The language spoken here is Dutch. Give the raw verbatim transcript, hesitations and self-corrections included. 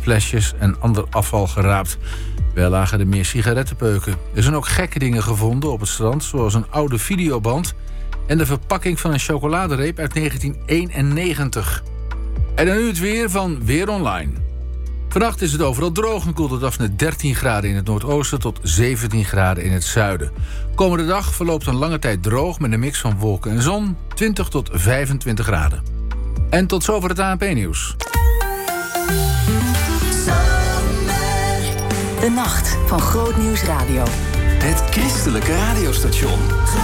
flesjes en ander afval geraapt. Wel lagen er meer sigarettenpeuken. Er zijn ook gekke dingen gevonden op het strand, zoals een oude videoband en de verpakking van een chocoladereep uit negentien eenennegentig. En dan nu het weer van Weer Online. Vannacht is het overal droog en koelt het af naar dertien graden in het noordoosten tot zeventien graden in het zuiden. Komende dag verloopt een lange tijd droog met een mix van wolken en zon, twintig tot vijfentwintig graden. En tot zover het A N P-nieuws. De nacht van Groot Nieuws Radio. Het christelijke radiostation.